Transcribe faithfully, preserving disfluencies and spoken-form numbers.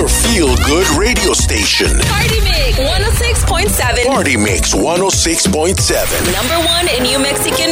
your feel-good radio station. Party Mix one oh six point seven. Party Mix one oh six point seven. Number one in New Mexican